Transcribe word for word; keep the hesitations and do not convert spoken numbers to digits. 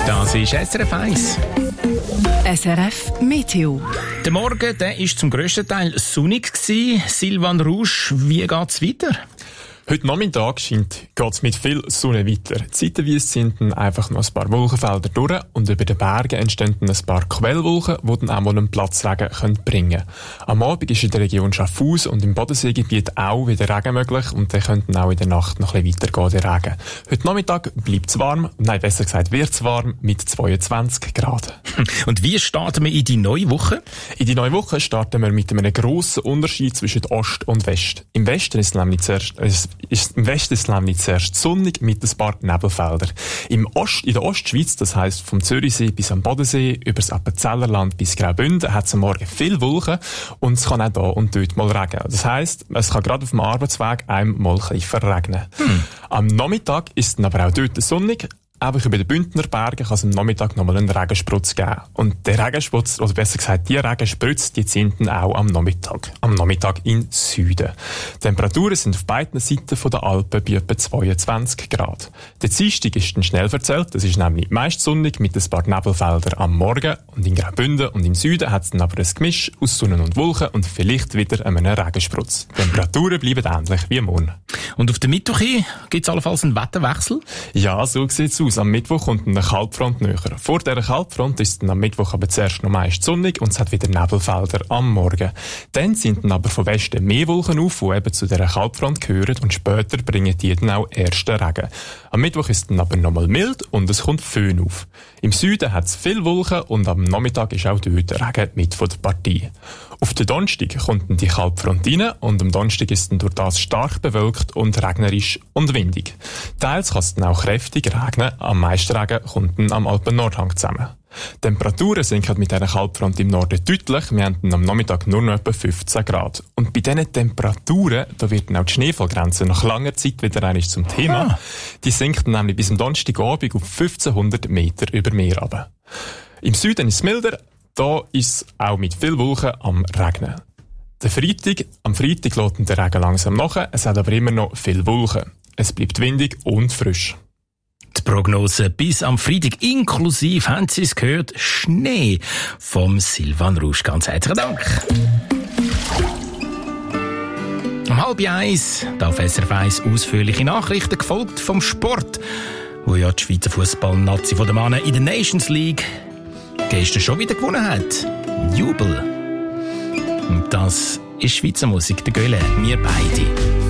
Das ist S R F eins. S R F Meteo. Der Morgen der ist zum grössten Teil sonnig gewesen. Silvan Rouge, wie geht's weiter? Heute Nachmittag scheint geht's mit viel Sonne weiter. Zeitweise sind dann einfach noch ein paar Wolkenfelder durch und über den Bergen entstehen dann ein paar Quellwolken, die dann auch mal einen Platzregen können bringen. Am Abend ist in der Region Schaffhausen und im Bodenseegebiet auch wieder Regen möglich und dann könnte auch in der Nacht noch ein bisschen weitergehen, der Regen. Heute Nachmittag bleibt es warm, nein, besser gesagt wird es warm mit zweiundzwanzig Grad. Und wie starten wir in die neue Woche? In die neue Woche starten wir mit einem grossen Unterschied zwischen Ost und West. Im Westen ist es nämlich zuerst, es ist, im Westen ist es nämlich zuerst sonnig mit ein paar Nebelfeldern. Im Ost, in der Ostschweiz, das heisst vom Zürichsee bis am Bodensee, über das Appenzellerland bis Graubünden, hat es am Morgen viel Wolken und es kann auch da und dort mal regnen. Das heisst, es kann gerade auf dem Arbeitsweg einem mal ein bisschen verregnen. Hm. Am Nachmittag ist es dann aber auch dort sonnig. Einfach über den Bündner Bergen kann es am Nachmittag nochmal einen Regensprutz geben. Und der Regensprutz, oder besser gesagt, die Regenspritze, die sind dann auch am Nachmittag. Am Nachmittag in Süden. Die Temperaturen sind auf beiden Seiten von der Alpen bei etwa zweiundzwanzig Grad. Der Dienstag ist dann schnell verzählt. Es ist nämlich meist sonnig mit ein paar Nebelfeldern am Morgen. Und in Graubünden und im Süden hat es dann aber ein Gemisch aus Sonne und Wolken und vielleicht wieder einen Regensprutz. Die Temperaturen bleiben ähnlich wie morgen. Und auf der Mittwoch gibt es allenfalls einen Wetterwechsel? Ja, so sieht es aus. Am Mittwoch kommt eine Kaltfront näher. Vor dieser Kaltfront ist es dann am Mittwoch aber zuerst noch meist sonnig und es hat wieder Nebelfelder am Morgen. Dann sind dann aber von Westen mehr Wolken auf, die eben zu dieser Kaltfront gehören und später bringen die dann auch ersten Regen. Am Mittwoch ist es dann aber nochmal mild und es kommt Föhn auf. Im Süden hat es viel Wolken und am Nachmittag ist auch dort Regen mit von der Partie. Auf den Donnerstag kommt dann die Kaltfront rein und am Donnerstag ist es dann durch das stark bewölkt und regnerisch und windig. Teils kann es dann auch kräftig regnen, am meisten Regen kommt dann am Alpen-Nordhang zusammen. Die Temperaturen sinken mit dieser Kaltfront im Norden deutlich. Wir haben dann am Nachmittag nur noch etwa fünfzehn Grad. Und bei diesen Temperaturen, da wird dann auch die Schneefallgrenze nach langer Zeit wieder einmal zum Thema. Ah. Die sinkt dann nämlich bis am Donnerstagabend auf fünfzehnhundert Meter über Meer runter. Im Süden ist es milder, da ist es auch mit viel Wolken am Regnen. Der Freitag, am Freitag lässt der Regen langsam nach, es hat aber immer noch viel Wolken. Es bleibt windig und frisch. Die Prognose bis am Freitag inklusive, haben Sie es gehört, Schnee vom Silvan Rouge. Ganz herzlichen Dank. Um halb eins, da auf S R F eins ausführliche Nachrichten, gefolgt vom Sport, wo ja die Schweizer Fußball-Nazi von den Männern in der Nations League gestern schon wieder gewonnen hat. Jubel. Und das ist Schweizer Musik, der Göhle, wir beide.